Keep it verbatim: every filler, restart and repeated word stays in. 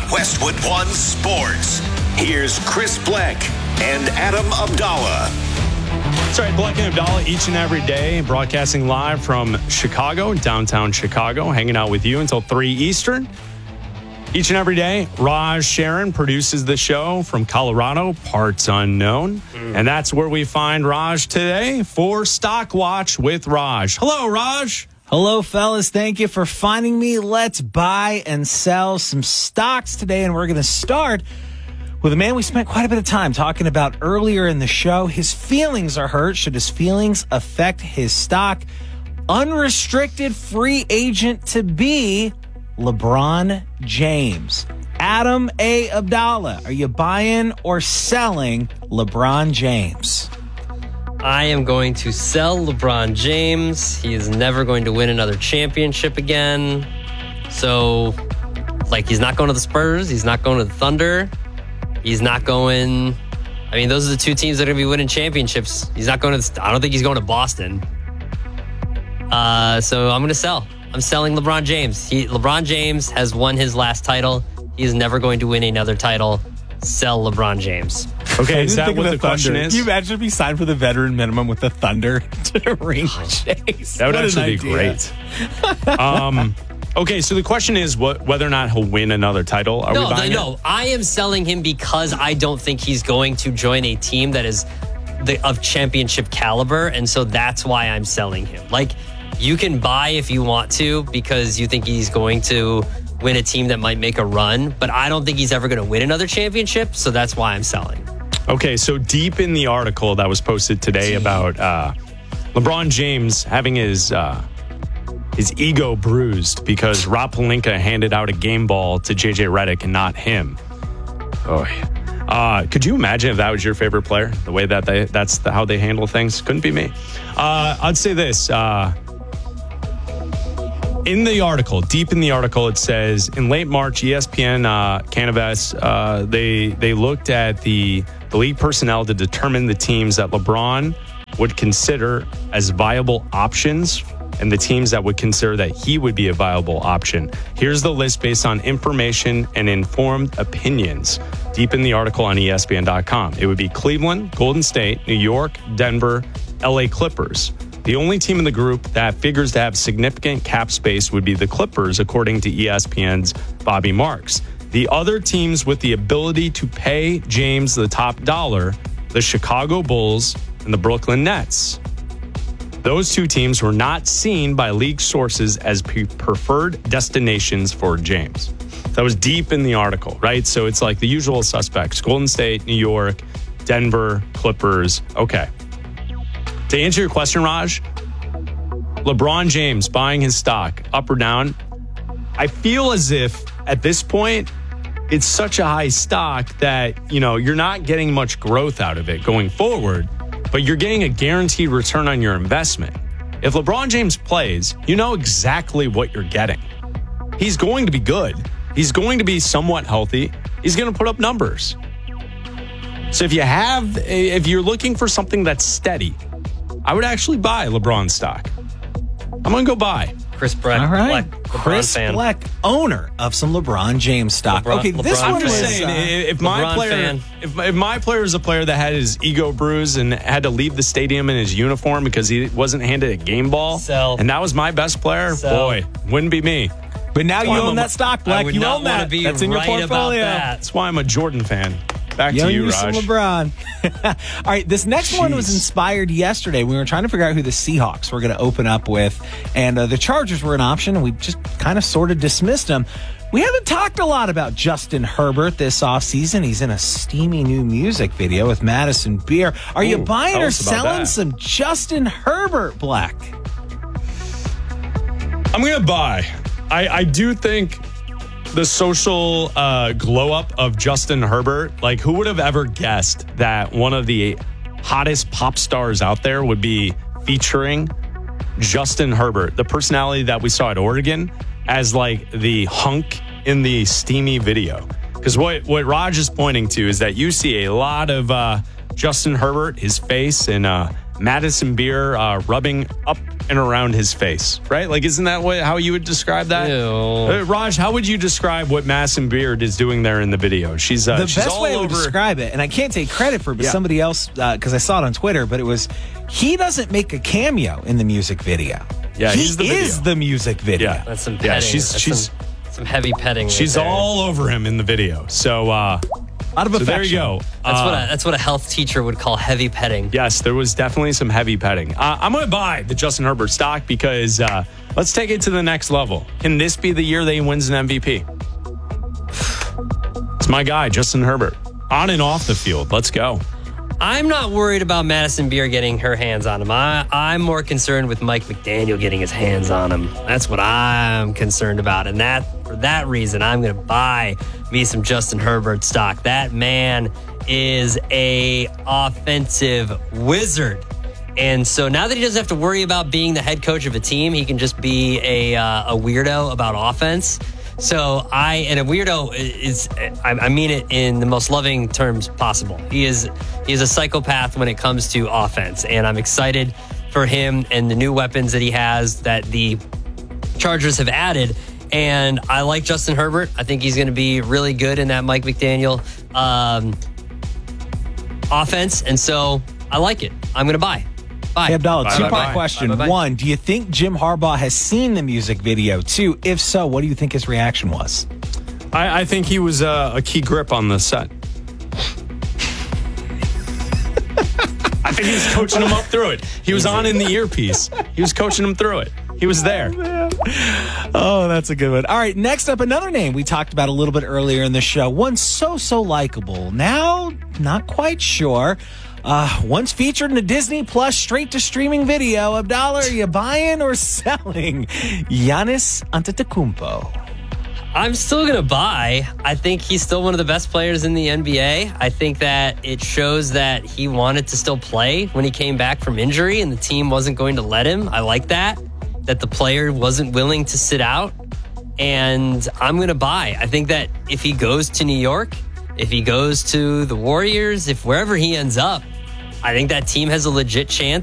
Westwood One Sports. Here's Chris Bleck and Adam Abdallah. That's right, Bleck and Abdallah each and every day, broadcasting live from Chicago, downtown Chicago, hanging out with you until three Eastern. Each and every day, Raj Sharon produces the show from Colorado, parts unknown. Mm. And that's where we find Raj today for Stock Watch with Raj. Hello, Raj. Hello, fellas. Thank you for finding me. Let's buy and sell some stocks today. And we're going to start with a man we spent quite a bit of time talking about earlier in the show. His feelings are hurt. Should his feelings affect his stock? Unrestricted free agent to be LeBron James. Adam A. Abdallah, are you buying or selling LeBron James? I am going to sell LeBron James. He is never going to win another championship again. So, like, he's not going to the Spurs. He's not going to the Thunder. He's not going... I mean, those are the two teams that are going to be winning championships. He's not going to... The, I don't think he's going to Boston. Uh, so I'm going to sell. I'm selling LeBron James. He, LeBron James has won his last title. He is never going to win another title. Sell LeBron James. Okay, is that what the, the question is? Can you imagine if he signed for the veteran minimum with the Thunder to ring chase? That would what actually be great. um, okay, so the question is what, whether or not he'll win another title. Are no, we buying no, it? I am selling him because I don't think he's going to join a team that is the, of championship caliber, and so that's why I'm selling him. Like, you can buy if you want to because you think he's going to win a team that might make a run, but I don't think he's ever going to win another championship, so that's why I'm selling. Okay, so deep in the article that was posted today about uh, LeBron James having his uh, his ego bruised because Rob Pelinka handed out a game ball to J J Redick and not him. Oh, uh, could you imagine if that was your favorite player? The way that they that's the, how they handle things? Couldn't be me. Uh, I'd say this. Uh, In the article, deep in the article, it says in late March, E S P N uh, Canvas, uh, they they looked at the, the league personnel to determine the teams that LeBron would consider as viable options and the teams that would consider that he would be a viable option. Here's the list based on information and informed opinions. Deep in the article on E S P N dot com. It would be Cleveland, Golden State, New York, Denver, L A Clippers. The only team in the group that figures to have significant cap space would be the Clippers, according to E S P N's Bobby Marks. The other teams with the ability to pay James the top dollar, the Chicago Bulls and the Brooklyn Nets. Those two teams were not seen by league sources as pre- preferred destinations for James. That was deep in the article, right? So it's like the usual suspects: Golden State, New York, Denver, Clippers. Okay. To answer your question, Raj, LeBron James buying his stock up or down, I feel as if at this point, it's such a high stock that, you know, you're not getting much growth out of it going forward, but you're getting a guaranteed return on your investment. If LeBron James plays, you know exactly what you're getting. He's going to be good. He's going to be somewhat healthy. He's going to put up numbers. So if you have, if you're looking for something that's steady, I would actually buy LeBron stock. I'm going to go buy. Chris Bleck. All right. Bleck, Chris fan. Bleck, owner of some LeBron James stock. LeBron, okay, this LeBron one was... saying, Uh, if my LeBron player, fan. if, if my player is a player that had his ego bruised and had to leave the stadium in his uniform because he wasn't handed a game ball, Sell. and that was my best player, Sell. boy, wouldn't be me. but now you Well, own I'm a- that stock, I Bleck. would You not own want that. to be That's in your right about portfolio. that. That's why I'm a Jordan fan. Back You to own you, you some Raj. LeBron. All right, this next one was Jeez. inspired yesterday. We were trying to figure out who the Seahawks were going to open up with, and uh, the Chargers were an option, and we just kind of sort of dismissed them. We haven't talked a lot about Justin Herbert this offseason. He's in a steamy new music video with Madison Beer. Are you Ooh, buying tell or us about selling that. some Justin Herbert, Black? I'm going to buy. I, I do think the social uh, glow up of Justin Herbert, like who would have ever guessed that one of the hottest pop stars out there would be featuring Justin Herbert, the personality that we saw at Oregon, as like the hunk in the steamy video. Because what, what Raj is pointing to is that you see a lot of uh, Justin Herbert, his face, and uh, Madison Beer uh, rubbing up and around his face, right? Like, isn't that what, how you would describe that? Uh, Raj, how would you describe what Madison Beard is doing there in the video? She's uh, the she's best all way over. I would describe it, and I can't take credit for it, but Yeah. somebody else, because I saw it on Twitter, but it was, he doesn't make a cameo in the music video. Yeah, he he's the is video. the music video. Yeah. That's some petting. Yeah, she's That's she's some, some heavy petting. right she's there. all over him in the video. So, uh, Out of so affection. there you go. That's Uh, what a, that's what a health teacher would call heavy petting. Yes, there was definitely some heavy petting. Uh, I'm going to buy the Justin Herbert stock because uh, let's take it to the next level. Can this be the year that he wins an M V P? It's my guy, Justin Herbert. On and off the field. Let's go. I'm not worried about Madison Beer getting her hands on him. I, I'm more concerned with Mike McDaniel getting his hands on him. That's what I'm concerned about. And that for that reason, I'm going to buy me some Justin Herbert stock. That man is a offensive wizard. And so now that he doesn't have to worry about being the head coach of a team, he can just be a, uh, a weirdo about offense. So I, and a weirdo is, I, I mean it in the most loving terms possible. He is, he is a psychopath when it comes to offense. And I'm excited for him and the new weapons that he has that the Chargers have added. And I like Justin Herbert. I think he's going to be really good in that Mike McDaniel um, offense. And so I like it. I'm going to buy. Bye. Hey, Abdallah, Bye, two-part bye, bye. question. Bye, bye, bye. One, do you think Jim Harbaugh has seen the music video? Two, if so, what do you think his reaction was? I, I think he was uh, a key grip on the set. I think he was coaching him up through it. He was on in the earpiece. He was coaching him through it. He was there. Oh, that's a good one. All right, next up, another name we talked about a little bit earlier in the show. One so, so likable. Now, not quite sure. Uh, once featured in a Disney Plus straight-to-streaming video. Abdallah, are you buying or selling Giannis Antetokounmpo? I'm still going to buy. I think he's still one of the best players in the N B A. I think that it shows that he wanted to still play when he came back from injury and the team wasn't going to let him. I like that, that the player wasn't willing to sit out. And I'm going to buy. I think that if he goes to New York, if he goes to the Warriors, if wherever he ends up, I think that team has a legit chance